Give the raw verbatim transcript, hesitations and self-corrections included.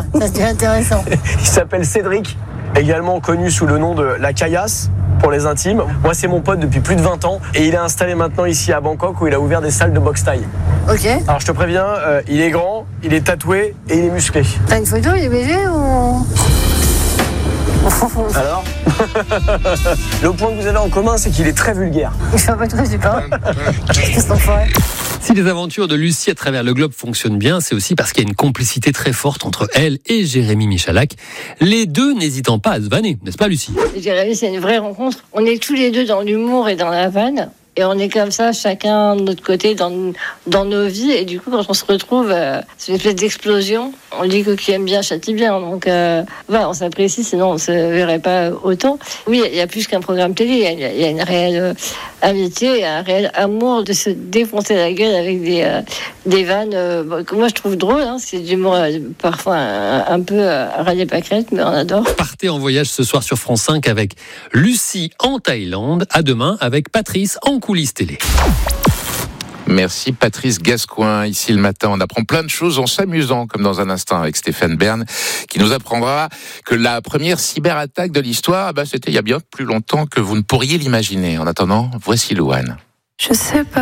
ça, ça c'est intéressant. Il s'appelle Cédric, également connu sous le nom de la Caillasse pour les intimes. Moi, c'est mon pote depuis plus de vingt ans et il est installé maintenant ici à Bangkok où il a ouvert des salles de boxe thaï. Ok. Alors, je te préviens, euh, il est grand, il est tatoué et il est musclé. T'as une photo, il est baisé ou... Alors le point que vous avez en commun, c'est qu'il est très vulgaire. Je sais pas trop, je sais pas. Qu'est-ce qu'on ferait ? Si les aventures de Lucie à travers le globe fonctionnent bien, c'est aussi parce qu'il y a une complicité très forte entre elle et Jérémy Michalak. Les deux n'hésitant pas à se vanner, n'est-ce pas Lucie ? Jérémy, c'est une vraie rencontre. On est tous les deux dans l'humour et dans la vanne. Et on est comme ça, chacun de notre côté, dans, dans nos vies. Et du coup, quand on se retrouve, euh, c'est une espèce d'explosion. On dit que qui aime bien châtie bien. Donc, euh, voilà, on s'apprécie, sinon on ne se verrait pas autant. Oui, il y a plus qu'un programme télé. Il y a, il y a une réelle euh, amitié et un réel amour de se défoncer la gueule avec des, euh, des vannes euh, bon, que moi je trouve drôle. Hein, c'est du humour euh, parfois un, un peu euh, râler pâquerette, mais on adore. Partez en voyage ce soir sur France cinq avec Lucie en Thaïlande. À demain avec Patrice en coulisses télé. Merci Patrice Gascoin. Ici le matin, on apprend plein de choses en s'amusant, comme dans un instant avec Stéphane Bern, qui nous apprendra que la première cyberattaque de l'histoire, bah, c'était il y a bien plus longtemps que vous ne pourriez l'imaginer. En attendant, voici Louane. Je sais pas.